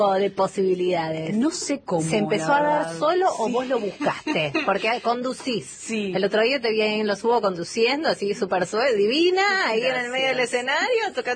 de posibilidades. No sé cómo. ¿Se empezó a dar solo o vos lo buscaste? Porque conducís. Sí. El otro día te vi ahí en Los Hubo conduciendo, así súper suave, divina, ahí en el medio del escenario, toca.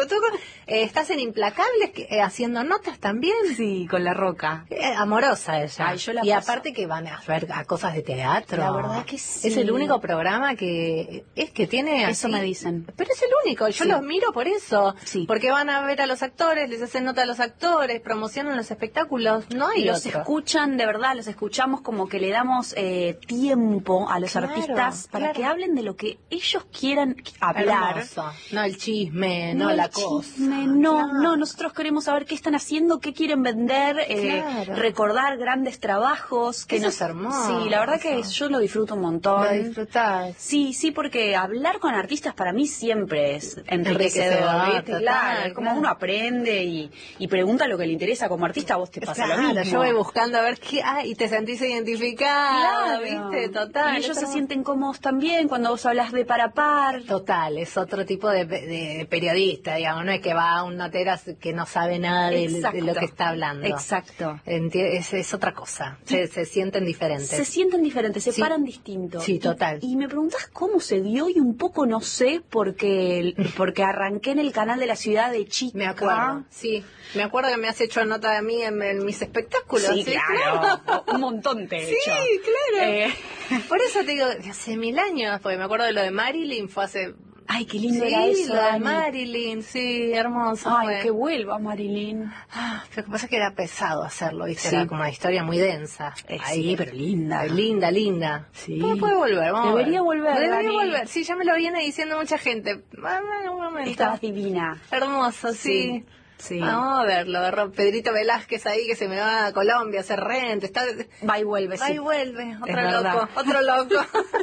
Estás en Implacables, haciendo notas también. Sí, con La Roca. Amorosa ella. Ay, yo la y paso. aparte que van a ver a cosas de teatro. La verdad que sí. Es el único programa que tiene Eso así. me dicen. Pero es el único, yo Sí. los miro por eso. Sí. Porque van a ver a los actores, les hacen nota a los actores, promocionan los espectáculos, no hay Los otro. escuchan, de verdad, los escuchamos como que le damos tiempo a los Claro, artistas para claro. que hablen de lo que ellos quieran hablar. Hermoso. No el chisme, no el la chisme, cosa. no, Claro. no, nosotros queremos saber qué están haciendo, qué quieren vender, Claro. recordar grandes trabajos. Que Eso es hermoso. Sí, la verdad que yo lo disfruto un montón. Lo disfrutás. Sí, sí, porque hablar con artistas para mí siempre es enriquecedor, Enriquecedor, ¿viste? total, Claro, es como claro. uno aprende y pregunta lo que le interesa como artista, a vos te pasa lo Claro, mismo. yo voy buscando a ver qué hay y te sentís identificada, Claro. ¿viste? Total. Y ellos eso se no- sienten cómodos también cuando vos hablas de par a par. Total, es otro tipo de periodista, digamos, no es que va a un notera que no sabe nada de lo que está hablando. Exacto. Es otra cosa, se sienten diferentes. Se sienten diferentes, se Sí. paran distinto. Sí, total. Y me preguntás cómo se dio y un poco no sé porque arranqué en el canal de la ciudad de chica. Me acuerdo, sí. Me acuerdo que me has hecho nota de mí en mis espectáculos. Sí, claro. Un montón te he Sí, hecho. claro. Por eso te digo, hace 1000 años, porque me acuerdo de lo de Marilyn, fue hace... Ay, qué lindo Sí, era eso, lo de Dani. Marilyn, sí, hermoso. Ay, fue. que vuelva Marilyn. Lo que pasa es que era pesado hacerlo, ¿viste? Sí. Era como una historia muy densa. Sí, pero linda. Linda. Sí. Pero puede volver, vamos a ver. Debería volver, Debería Dani. volver, sí, ya me lo viene diciendo mucha gente. Un momento. Estabas divina. Hermoso, sí. Sí. Vamos a verlo, Pedrito Velázquez ahí que se me va a Colombia a hacer renta. Va y vuelve, Va sí. y vuelve, otro verdad. loco, otro loco.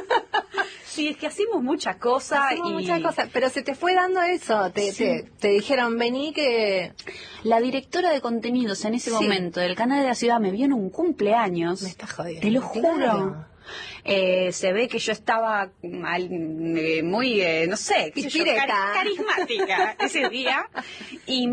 Sí, es que hacemos muchas cosas Hacemos y muchas cosas, pero se te fue dando eso, te dijeron vení que... la directora de contenidos en ese Sí. momento del canal de la ciudad me vio en un cumpleaños. Me estás jodiendo. Te lo juro. Claro. Se ve que yo estaba muy, no sé, qué sé yo, Pispireta. carismática ese día. Y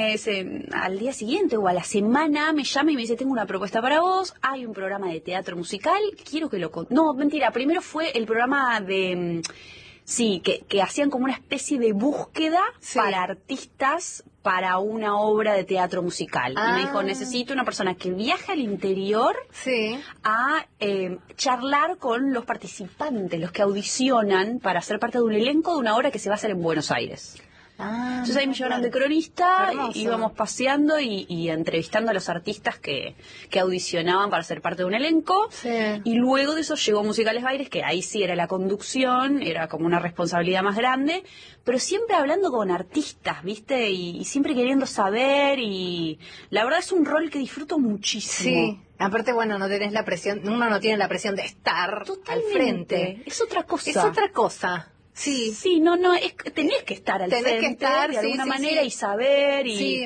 al día siguiente o a la semana me llama y me dice, tengo una propuesta para vos, hay un programa de teatro musical, quiero que No, mentira, primero fue el programa de... Sí, que hacían como una especie de búsqueda Sí. para artistas para una obra de teatro musical. Y me dijo, necesito una persona que viaje al interior Sí. a charlar con los participantes, los que audicionan para ser parte de un elenco de una obra que se va a hacer en Buenos Aires. Entonces ahí me llevaron de cronista, Hermoso. íbamos paseando y entrevistando a los artistas que audicionaban para ser parte de un elenco. Sí. Y luego de eso llegó Musicales Baires, que ahí sí era la conducción, era como una responsabilidad más grande, pero siempre hablando con artistas, ¿viste? Y siempre queriendo saber, y la verdad es un rol que disfruto muchísimo. Sí. Aparte, bueno, no tenés la presión, uno no tiene la presión de estar Totalmente. al frente. Es otra cosa. Es otra cosa. Sí. Sí, tenés que estar al Tenés que frente estar, de sí, alguna sí, manera sí. y saber Sí.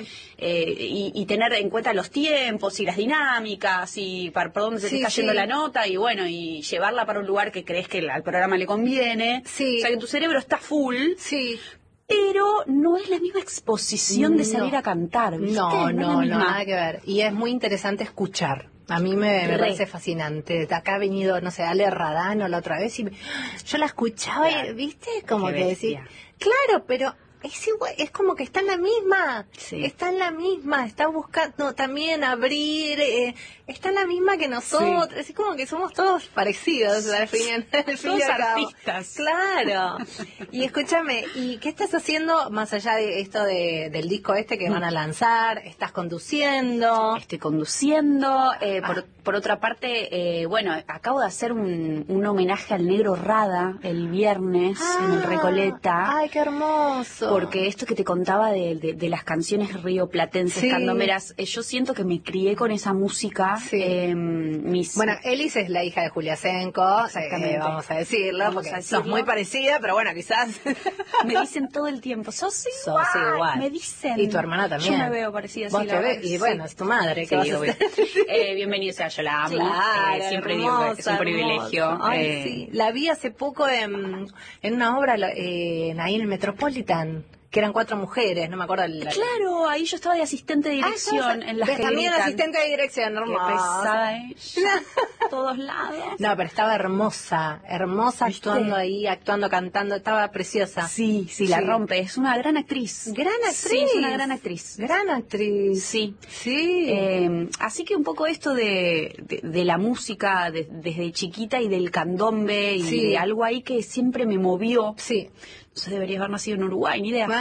y tener en cuenta los tiempos y las dinámicas y por dónde se te Sí, está yendo sí. la nota y bueno, y llevarla para un lugar que crees que al programa le conviene. Sí. O sea, que tu cerebro está full, Sí. pero no es la misma exposición de salir No. a cantar, ¿viste? No, es la no, misma. nada que ver. Y es muy interesante escuchar. A mí me Re. parece fascinante. Acá ha venido, no sé, Ale Radano la otra vez y yo la escuchaba Claro. y, ¿viste? Como Qué que decir, bestia. claro, pero es igual, es como que está en la misma. Sí. Está en la misma, está buscando también abrir, está en la misma que nosotros. Es como que somos todos parecidos al fin Todos y al cabo. artistas. Claro. Y escúchame, ¿y qué estás haciendo más allá de esto del disco este que van a lanzar? ¿Estás conduciendo? Estoy conduciendo. Por otra parte, bueno, acabo de hacer un homenaje al Negro Rada el viernes en el Recoleta. ¡Ay, qué hermoso! Porque esto que te contaba de las canciones rioplatenses, Sí. candomeras, yo siento que me crié con esa música. Sí. Mis Bueno, Elis es la hija de Julia Senko, Exactamente. vamos a decirlo, Vamos porque a decirlo. sos muy parecida, pero bueno, quizás... me dicen todo el tiempo, sos igual. Me dicen. Y tu hermana también. Yo me veo parecida. Vos sí, te la ves, verdad, y sí. bueno, es tu madre. Sí, ¿qué vas a obvio. hacer? Bienvenido sea, yo la amo. Claro, Siempre digo que es un hermosa, privilegio. hermosa. Ay, sí. La vi hace poco en una obra ahí en el Metropolitan. que eran 4 mujeres, no me acuerdo. Claro, ahí yo estaba de asistente de dirección en las que también gritan. asistente de dirección, Qué hermosa. pesada ella, todos lados. No, pero estaba hermosa ¿Viste? actuando ahí, actuando, cantando, estaba preciosa. Sí, la rompe, es una gran actriz. Gran actriz. Sí, es una gran actriz. Gran actriz. Sí. Sí. Así que un poco esto de la música desde chiquita y del candombe y Sí. de algo ahí que siempre me movió. Sí. No sé, debería haber nacido en Uruguay, ni idea.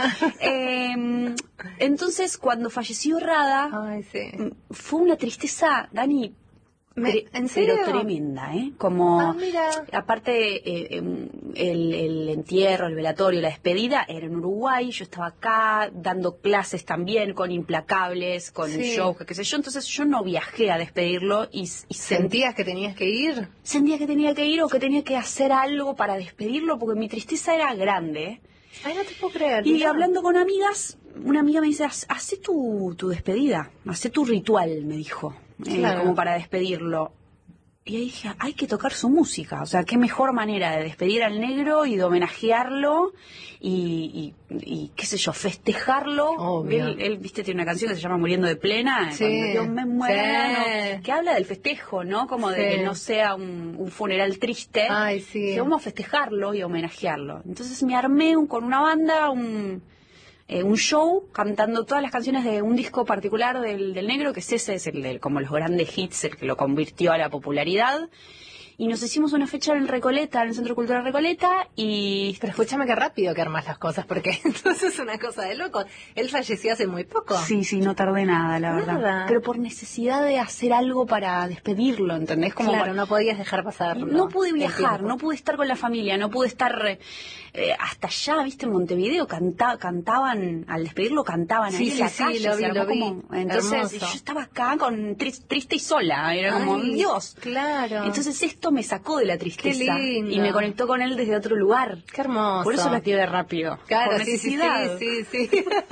Entonces, cuando falleció Rada, Ay, sí. fue una tristeza, Dani, ¿En serio? pero tremenda, ¿eh? Como, mira. aparte, el entierro, el velatorio, la despedida era en Uruguay, yo estaba acá dando clases también con Implacables, con Sí. shows, qué sé yo, entonces yo no viajé a despedirlo y ¿Sentías que tenías que ir? sentía que tenía que ir o que tenía que hacer algo para despedirlo porque mi tristeza era grande. Ay, no te puedo creer. Y mira. hablando con amigas, una amiga me dice, hacé tu despedida, hacé tu ritual, me dijo, Claro. como para despedirlo. Y ahí dije, hay que tocar su música, o sea, qué mejor manera de despedir al negro y de homenajearlo y qué sé yo, festejarlo. Obvio. Él, viste, tiene una canción que se llama Muriendo de Plena, Sí. cuando yo me muero, Sí. que habla del festejo, ¿no? Como de Sí. que no sea un funeral triste. Ay, sí. Que vamos a festejarlo y homenajearlo. Entonces me armé con una banda un show cantando todas las canciones de un disco particular del negro, que ese es como los grandes hits, el que lo convirtió a la popularidad. Y nos hicimos una fecha en Recoleta, en el Centro Cultural Recoleta, y... Pero escúchame qué rápido que armas las cosas, porque entonces es una cosa de loco. Él falleció hace muy poco. Sí, no tardé nada, la verdad. Nada. Pero por necesidad de hacer algo para despedirlo, ¿entendés? Como Claro, no podías dejar pasar. no pude el viajar, tiempo. no pude estar con la familia, no pude estar hasta allá, viste, en Montevideo cantaban, al despedirlo cantaban Sí, ahí en sí, la sí, calle, lo se vi, armó lo vi. como- entonces Hermoso. yo estaba acá con triste y sola, era como, Ay, Dios. Claro. Entonces esto me sacó de la tristeza Qué lindo. y me conectó con él desde otro lugar. Qué hermoso. Por eso lo activé rápido. Claro, por sí, sí, necesidad. sí.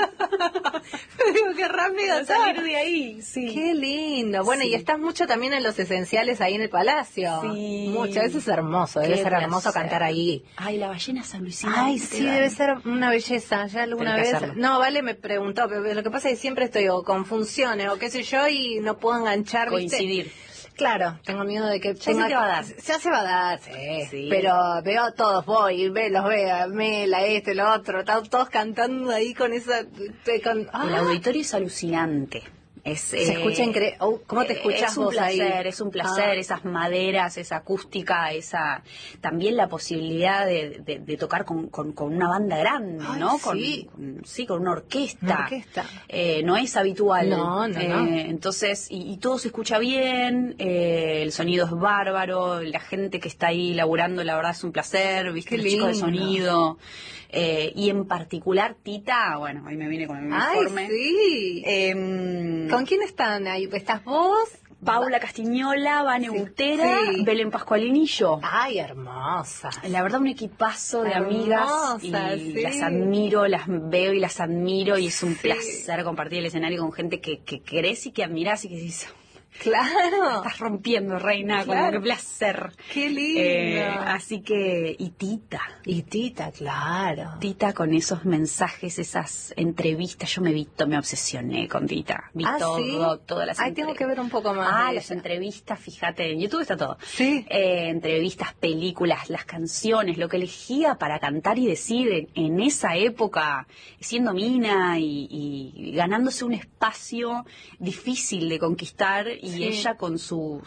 Digo, qué rápido Para salir de ahí, sí. Qué lindo. Bueno, Sí. y estás mucho también en los esenciales ahí en el Palacio. Sí. Mucho. Eso es hermoso. Debe Qué ser hermoso placer. cantar ahí. Ay, la ballena San Luisina. Ay, sí, debe ser una belleza. Ya alguna Tenés que vez. hacerlo. No, Vale me preguntó, pero lo que pasa es que siempre estoy o con funciones o qué sé yo y no puedo enganchar. ¿viste? Coincidir. Claro, tengo miedo de que Ya se te va a dar. Ya se va a dar, sí. Sí. Pero veo a todos, los veo, a Mela, lo otro, están todos cantando ahí con esa... El auditorio es alucinante. Se escucha increíble. ¿Cómo te escuchas es un vos placer, ahí? Es un placer, esas maderas, esa acústica, también la posibilidad de tocar con una banda grande, Ay, ¿no? sí. Con una orquesta. Una orquesta. No es habitual. No. Entonces, y todo se escucha bien, el sonido es bárbaro, la gente que está ahí laburando, la verdad es un placer, viste, Qué los chicos de lindo. sonido. Y en particular Tita, bueno, ahí me vine con el uniforme. Ay, sí. ¿Con quién están ahí? ¿Estás vos? Paula Castiñola, Vane Sí, Butera, sí. Belén Pascualini y yo. Ay, hermosa. La verdad, un equipazo de amigas y Hermosa, sí. las admiro, las veo y las admiro y es un Sí. placer compartir el escenario con gente que querés y que admirás y que dices, Claro. estás rompiendo, reina, como Claro. qué placer. Qué lindo. Así que, y Tita. Y Tita, claro. Tita con esos mensajes, esas entrevistas, yo me obsesioné con Tita. Vi ¿Sí? todas las Ay, tengo que ver un poco más Ah, de las ella. entrevistas, fíjate, en YouTube está todo. Sí. Entrevistas, películas, las canciones, lo que elegía para cantar y decir en esa época, siendo mina y ganándose un espacio difícil de conquistar y Sí. ella con su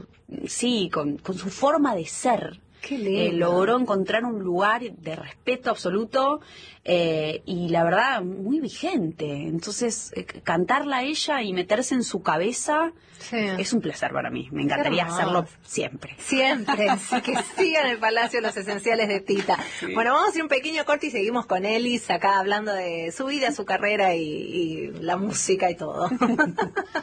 forma de ser. Qué lindo. Logró encontrar un lugar de respeto absoluto y la verdad muy vigente. Entonces, cantarla a ella y meterse en su cabeza Sí. es un placer para mí. Me encantaría hermoso. hacerlo siempre. Siempre, así que sigan el Palacio los esenciales de Tita. Bueno, vamos a hacer un pequeño corte y seguimos con Elis acá hablando de su vida, su carrera y la música y todo.